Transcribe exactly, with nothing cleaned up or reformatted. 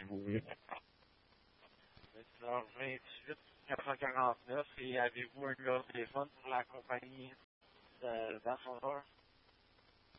vous voulez. vingt heures vingt-huit, quatre cent quarante-neuf, et avez-vous un numéro de téléphone pour la compagnie d'ascenseur?